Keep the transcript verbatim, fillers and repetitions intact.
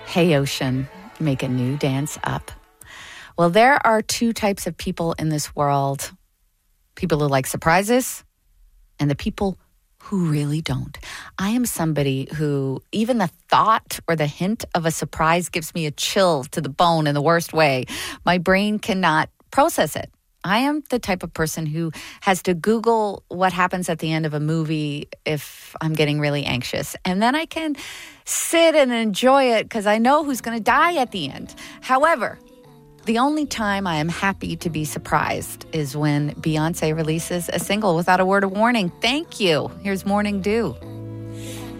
Hey, ocean, make a new dance up. Well, there are two types of people in this world. People who like surprises and the people who really don't. I am somebody who even the thought or the hint of a surprise gives me a chill to the bone in the worst way. My brain cannot process it. I am the type of person who has to Google what happens at the end of a movie if I'm getting really anxious. And then I can sit and enjoy it because I know who's going to die at the end. However, the only time I am happy to be surprised is when Beyonce releases a single without a word of warning. Thank you. Here's Morning Dew.